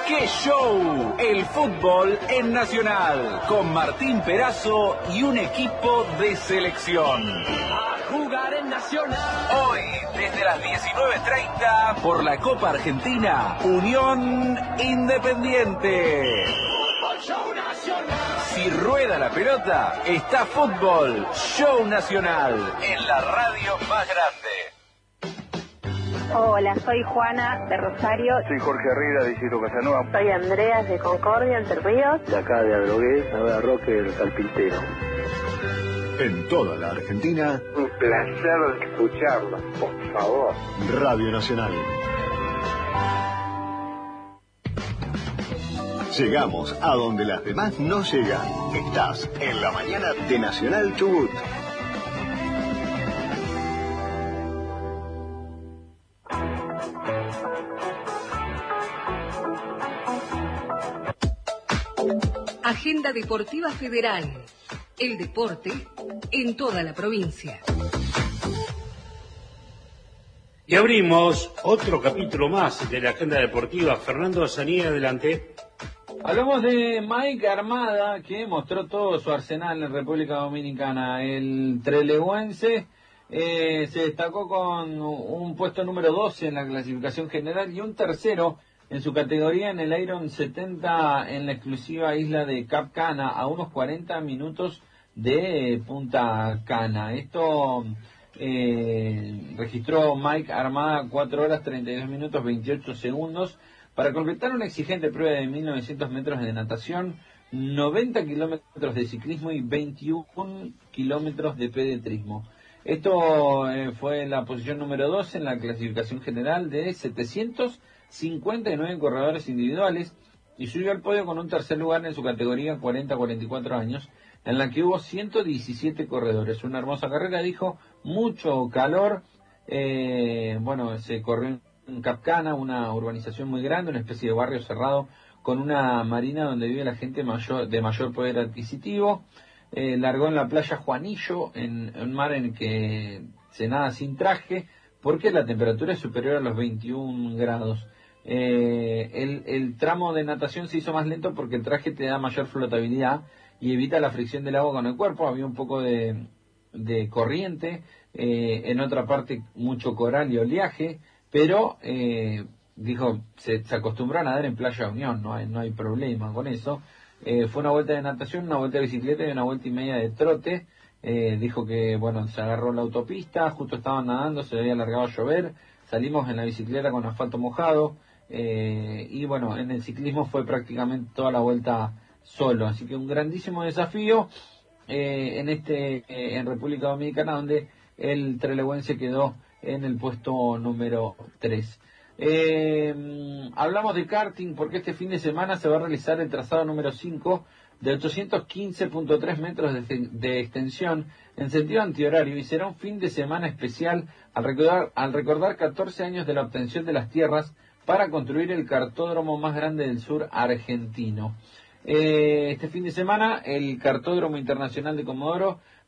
¡Qué show! El fútbol en Nacional, con Martín Perazo y un equipo de selección. A jugar en Nacional. Hoy, desde las 19:30, por la Copa Argentina, Unión Independiente. Fútbol Show Nacional. Si rueda la pelota, está Fútbol Show Nacional, en la radio más grande. Hola, soy Juana de Rosario. Soy Jorge Herrera de Isidro Casanova. Soy Andreas de Concordia, Entre Ríos. De acá de Adrogué, Nueva Roque del Carpintero. En toda la Argentina. Un placer escucharla, por favor. Radio Nacional. Llegamos a donde las demás no llegan. Estás en la mañana de Nacional Chubut. Agenda Deportiva Federal. El deporte en toda la provincia. Y abrimos otro capítulo más de la Agenda Deportiva. Fernando Zanía, adelante. Hablamos de Mike Armada, que mostró todo su arsenal en República Dominicana. El trelewense se destacó con un puesto número 12 en la clasificación general y un tercero en su categoría en el Iron 70 en la exclusiva isla de Cap Cana, a unos 40 minutos de Punta Cana. Esto registró Mike Armada 4 horas 32 minutos 28 segundos para completar una exigente prueba de 1900 metros de natación, 90 kilómetros de ciclismo y 21 kilómetros de pedetrismo. Esto fue la posición número 2 en la clasificación general de 759 corredores individuales y subió al podio con un tercer lugar en su categoría 40-44 años, en la que hubo 117 corredores. Una hermosa carrera, dijo, mucho calor. Se corrió en Cap Cana, una urbanización muy grande, una especie de barrio cerrado con una marina donde vive la gente de mayor poder adquisitivo. Largó en la playa Juanillo, en un mar en el que se nada sin traje, porque la temperatura es superior a los 21 grados. El tramo de natación se hizo más lento porque el traje te da mayor flotabilidad y evita la fricción del agua con el cuerpo. Había un poco de corriente, en otra parte mucho coral y oleaje, pero dijo, se acostumbró a nadar en Playa Unión, no hay problema con eso. Fue una vuelta de natación, una vuelta de bicicleta y una vuelta y media de trote. Dijo que, se agarró la autopista, justo estaban nadando, se había largado a llover, salimos en la bicicleta con asfalto mojado, en el ciclismo fue prácticamente toda la vuelta solo, así que un grandísimo desafío en República Dominicana, donde el trelewense quedó en el puesto número 3. Hablamos de karting porque este fin de semana se va a realizar el trazado número 5 de 815.3 metros de extensión en sentido antihorario y será un fin de semana especial al recordar 14 años de la obtención de las tierras para construir el kartódromo más grande del sur argentino. Este fin de semana el Kartódromo Internacional de Comodoro